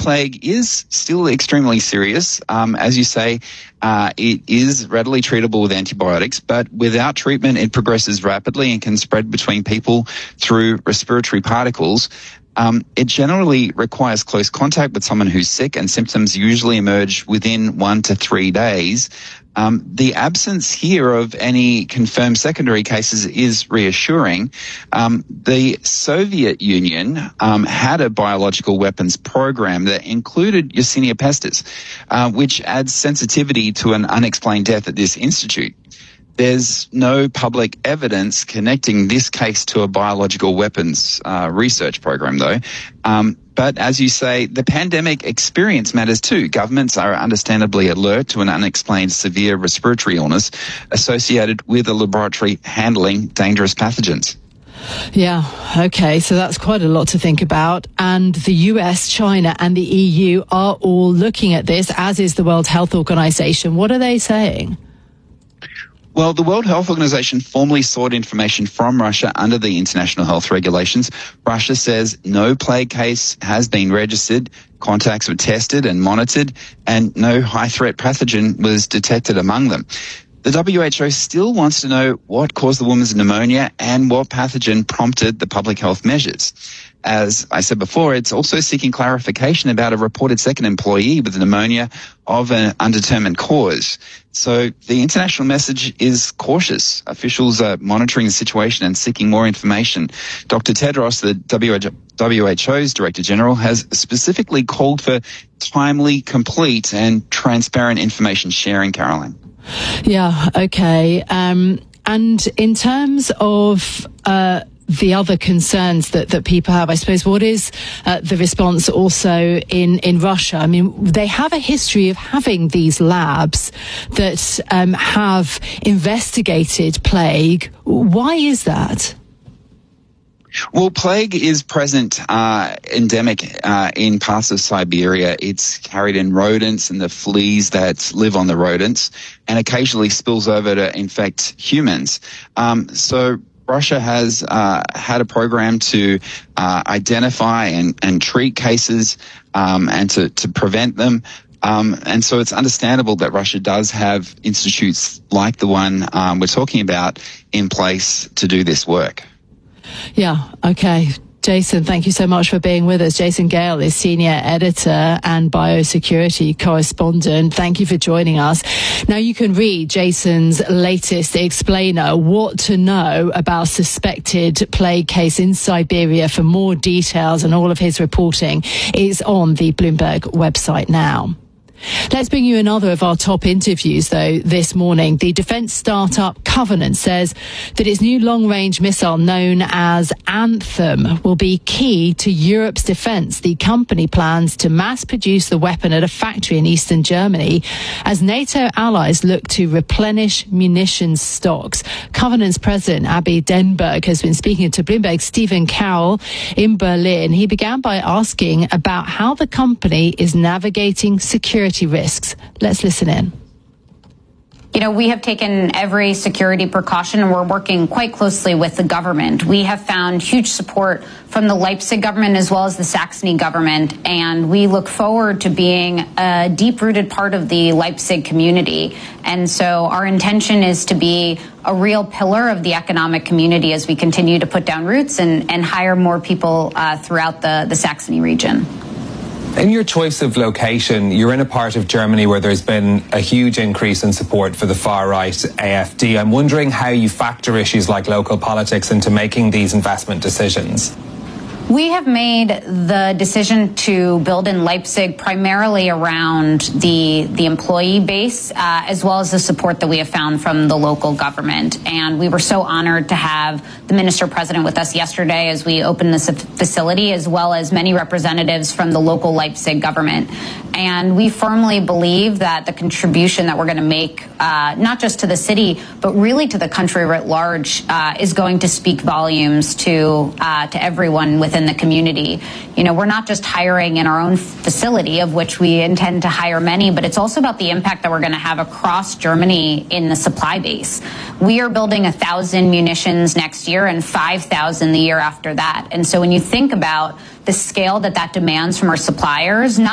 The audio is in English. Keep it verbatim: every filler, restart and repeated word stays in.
plague is still extremely serious. Um, as you say, uh, it is readily treatable with antibiotics, but without treatment, it progresses rapidly and can spread between people through respiratory particles. Um, it generally requires close contact with someone who's sick, and symptoms usually emerge within one to three days. Um, the absence here of any confirmed secondary cases is reassuring. Um, the Soviet Union um, had a biological weapons program that included Yersinia pestis, uh, which adds sensitivity to an unexplained death at this institute. There's no public evidence connecting this case to a biological weapons uh, research program, though. Um, but as you say, the pandemic experience matters too. Governments are understandably alert to an unexplained severe respiratory illness associated with a laboratory handling dangerous pathogens. Yeah, okay, so that's quite a lot to think about. And the U S, China and the E U are all looking at this, as is the World Health Organization. What are they saying? Well, the World Health Organization formally sought information from Russia under the international health regulations. Russia says no plague case has been registered, contacts were tested and monitored, and no high-threat pathogen was detected among them. The W H O still wants to know what caused the woman's pneumonia and what pathogen prompted the public health measures. As I said before, it's also seeking clarification about a reported second employee with pneumonia of an undetermined cause. So the international message is cautious. Officials are monitoring the situation and seeking more information. Doctor Tedros, the W H O's Director General, has specifically called for timely, complete and transparent information sharing, Caroline. Yeah, okay. Um, and in terms of uh, the other concerns that, that people have, I suppose, what is uh, the response also in, in Russia? I mean, they have a history of having these labs that um, have investigated plague. Why is that? Well, plague is present, uh, endemic, uh, in parts of Siberia. It's carried in rodents and the fleas that live on the rodents, and occasionally spills over to infect humans. Um, so Russia has, uh, had a program to, uh, identify and, and treat cases, um, and to, to prevent them. Um, and so it's understandable that Russia does have institutes like the one, um, we're talking about in place to do this work. Yeah, okay. Jason, thank you so much for being with us. Jason Gale is Senior Editor and Biosecurity Correspondent. Thank you for joining us. Now, you can read Jason's latest explainer, What to Know About Suspected Plague Case in Siberia. For more details, and all of his reporting is on the Bloomberg website now. Let's bring you another of our top interviews, though, this morning. The defence startup Covenant says that its new long-range missile known as Anthem will be key to Europe's defence. The company plans to mass-produce the weapon at a factory in eastern Germany as NATO allies look to replenish munitions stocks. Covenant's president, Abby Denberg, has been speaking to Bloomberg's Stephen Carroll in Berlin. He began by asking about how the company is navigating security risks. Let's listen in. You know, we have taken every security precaution, and we're working quite closely with the government. We have found huge support from the Leipzig government as well as the Saxony government, and we look forward to being a deep-rooted part of the Leipzig community. And so our intention is to be a real pillar of the economic community as we continue to put down roots and, and hire more people uh, throughout the, the Saxony region. In your choice of location, you're in a part of Germany where there's been a huge increase in support for the far-right A F D. I'm wondering how you factor issues like local politics into making these investment decisions. We have made the decision to build in Leipzig primarily around the the employee base, uh, as well as the support that we have found from the local government. And we were so honored to have the minister president with us yesterday as we opened this facility, as well as many representatives from the local Leipzig government. And we firmly believe that the contribution that we're going to make, uh, not just to the city, but really to the country writ large, uh, is going to speak volumes to uh, to everyone within the community. You know, we're not just hiring in our own facility, of which we intend to hire many, but it's also about the impact that we're going to have across Germany in the supply base. We are building a thousand munitions next year and five thousand the year after that. And so when you think about the scale that that demands from our suppliers, not